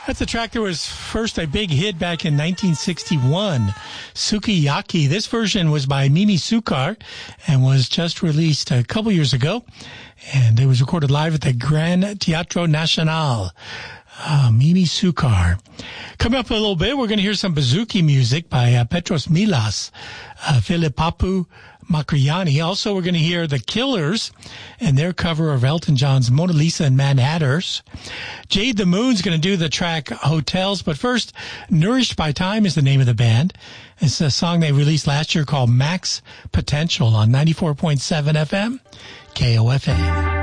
That's a track that was first a big hit back in 1961, Sukiyaki. This version was by Mimi Sukar and was just released a couple years ago. And it was recorded live at the Grand Teatro Nacional. Mimi Sukar. Coming up in a little bit, we're going to hear some bouzouki music by Petros Milas, Filipapu Macriani. Also, we're going to hear The Killers and their cover of Elton John's Mona Lisa and Mad Hatters. Jade the Moon's going to do the track Hotels, but first, Nourished by Time is the name of the band. It's a song they released last year called Max Potential on 94.7 FM, KOFA.